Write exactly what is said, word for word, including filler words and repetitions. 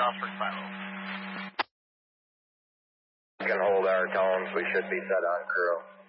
Osprey five oh. We can hold our tones. We should be set on crew.